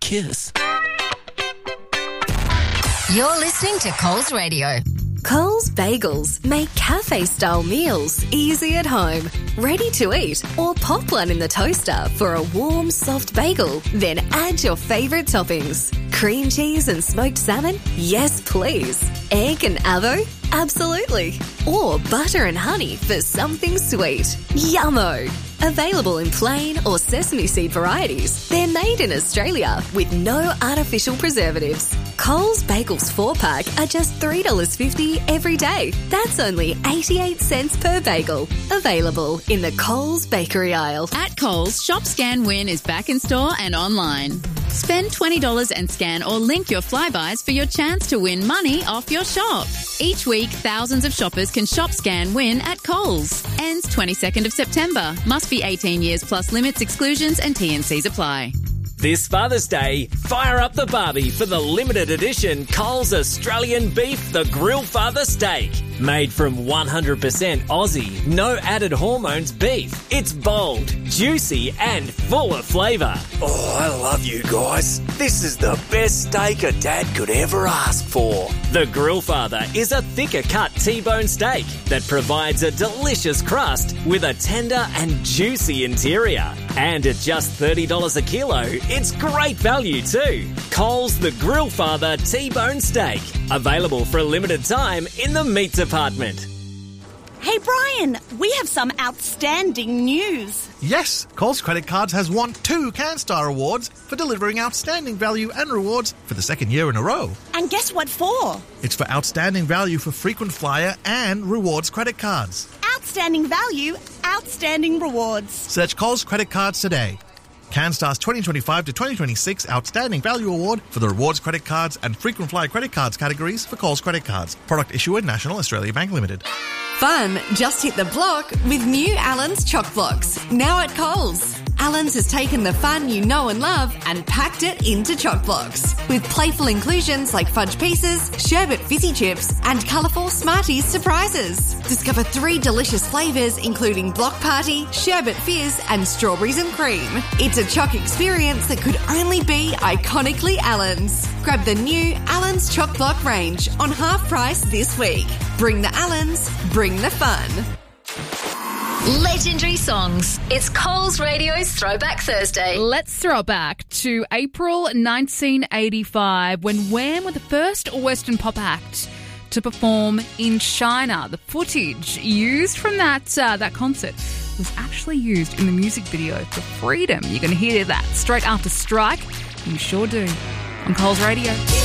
kiss. You're listening to Coles Radio. Coles Bagels make cafe-style meals easy at home, ready to eat, or pop one in the toaster for a warm, soft bagel. Then add your favourite toppings. Cream cheese and smoked salmon? Yes, please. Egg and avo? Absolutely. Or butter and honey for something sweet. Yummo! Available in plain or sesame seed varieties. They're made in Australia with no artificial preservatives. Coles Bagels 4-pack are just $3.50 every day. That's only 88 cents per bagel. Available in the Coles bakery aisle. At Coles, Shop Scan Win is back in store and online. Spend $20 and scan or link your Flybuys for your chance to win money off your shop. Each week, thousands of shoppers can Shop Scan Win at Coles. Ends 22nd of September. Must be 18 years plus limits, exclusions and T&Cs apply. This Father's Day, fire up the barbie for the limited edition Coles Australian Beef The Grill Father Steak. Made from 100% Aussie, no added hormones beef. It's bold, juicy and full of flavour. Oh, I love you guys. This is the best steak a dad could ever ask for. The Grill Father is a thicker cut T-bone steak that provides a delicious crust with a tender and juicy interior. And at just $30 a kilo, it's great value too. Coles The Grill Father T-bone steak. Available for a limited time in the meat department. Hey Brian, we have some outstanding news. Yes, Coles Credit Cards has won 2 CanStar Awards for delivering outstanding value and rewards for the second year in a row. And guess what for? It's for outstanding value for frequent flyer and rewards credit cards. Outstanding value, outstanding rewards. Search Coles Credit Cards today. CanStar's 2025 to 2026 Outstanding Value Award for the Rewards Credit Cards and Frequent Flyer Credit Cards categories for Coles Credit Cards. Product issuer National Australia Bank Limited. Fun just hit the block with new Allen's Choc Blocks, now at Coles. Allen's has taken the fun you know and love and packed it into Choc Blocks with playful inclusions like fudge pieces, sherbet fizzy chips and colourful Smarties surprises. Discover 3 delicious flavours including Block Party, Sherbet Fizz and Strawberries and Cream. It's a Choc experience that could only be iconically Allen's. Grab the new Allen's Choc Block range on half price this week. Bring the Allen's, bring the fun. Legendary songs. It's Coles Radio's Throwback Thursday. Let's throw it back to April 1985 when Wham were the first Western pop act to perform in China. The footage used from that concert was actually used in the music video for Freedom. You're going to hear that straight after Strike. You sure do. On Coles Radio.